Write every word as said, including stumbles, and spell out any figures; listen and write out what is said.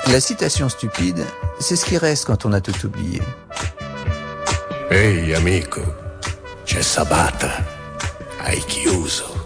La citation stupide, c'est ce qui reste quand on a tout oublié. Ehi amico, c'è Sabata, hai chiuso.